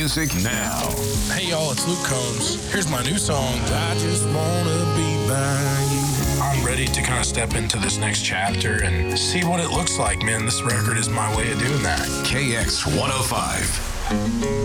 music now. Hey y'all, it's Luke Combs. Here's my new song, I Just Wanna Be By You. I'm ready to kind of step into this next chapter and see what it looks like, man. This record is my way of doing that. KX 105.